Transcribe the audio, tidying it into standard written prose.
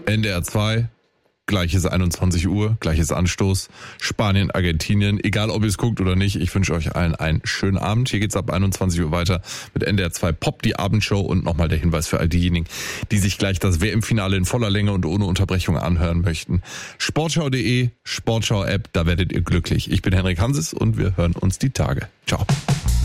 NDR 2, gleiches 21 Uhr, gleiches Anstoß. Spanien, Argentinien, egal ob ihr es guckt oder nicht, ich wünsche euch allen einen schönen Abend. Hier geht's ab 21 Uhr weiter mit NDR 2 Pop, die Abendshow. Und nochmal der Hinweis für all diejenigen, die sich gleich das WM-Finale in voller Länge und ohne Unterbrechung anhören möchten. Sportschau.de, Sportschau-App, da werdet ihr glücklich. Ich bin Henrik Hanses und wir hören uns die Tage. Ciao.